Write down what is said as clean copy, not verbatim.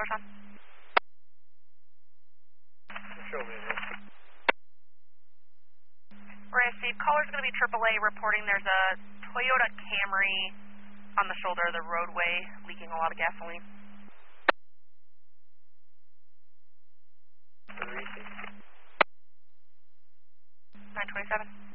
Sean. Show me. Received. Caller's going to be AAA reporting there's a Toyota Camry on the shoulder of the roadway leaking a lot of gasoline. 927.